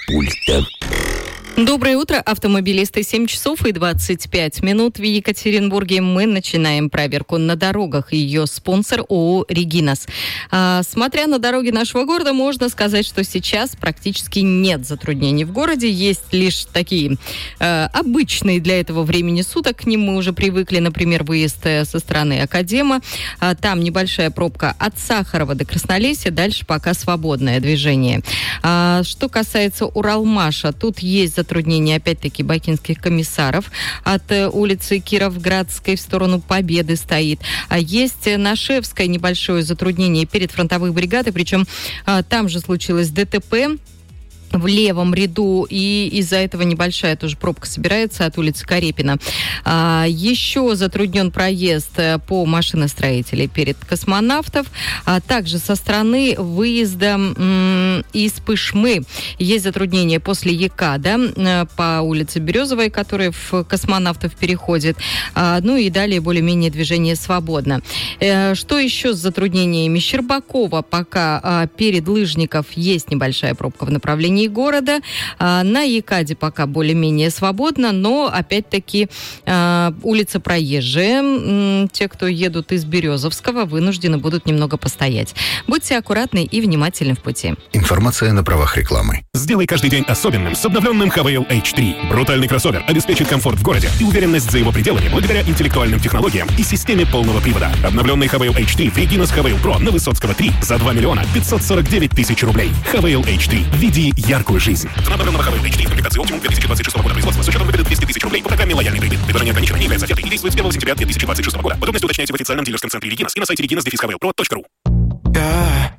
пульта. Доброе утро, автомобилисты. 7 часов и 25 минут в Екатеринбурге. Мы начинаем проверку на дорогах. Ее спонсор ООО «Регинас». Смотря на дороги нашего города, можно сказать, что сейчас практически нет затруднений в городе. Есть лишь такие обычные для этого времени суток. К ним мы уже привыкли. Например, выезд со стороны Академа. Там небольшая пробка от Сахарова до Краснолесья. Дальше пока свободное движение. Что касается Уралмаша, тут есть затруднения, опять-таки, бакинских комиссаров. От улицы Кировградской в сторону Победы стоит. Есть на Шевской небольшое затруднение перед фронтовой бригадой, причем там же случилось ДТП в левом ряду, и из-за этого небольшая тоже пробка собирается от улицы Карепина. Еще затруднен проезд по машиностроителей перед Космонавтов. Также со стороны выезда из Пышмы есть затруднение после ЕКАДа по улице Березовой, которая в Космонавтов переходит. Ну и далее более-менее движение свободно. Что еще с затруднениями? Щербакова пока перед Лыжников есть небольшая пробка в направлении города. На ЕКАДе пока более-менее свободно, но опять-таки улица Проезжая. Те, кто едут из Березовского, вынуждены будут немного постоять. Будьте аккуратны и внимательны в пути. Информация на правах рекламы. Сделай каждый день особенным с обновленным Havail H3. Брутальный кроссовер обеспечит комфорт в городе и уверенность за его пределами благодаря интеллектуальным технологиям и системе полного привода. Обновленный Havail H3 в Регинас Havail Pro на Высоцкого 3 за 2 миллиона 549 тысяч рублей. Havail H3. Веди яркую жизнь. Цена обновленного Havail H3 в комплектации Optimum 2026 года производства с учетом выгоды 200 тысяч рублей по программе «Лояльный кредит». Предложение ограничено, не является офертой и действует с 1 сентября 2026 года. Подробности уточняйте в официальном дилерском центре Регинас и на сайте reginas-havailpro.ru.